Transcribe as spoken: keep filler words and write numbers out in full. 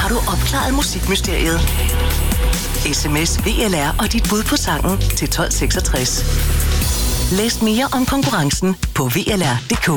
har du opklaret musikmysteriet. S M S V L R og dit bud på sangen til tolv seksogtres. Læs mere om konkurrencen på V L R punktum d k.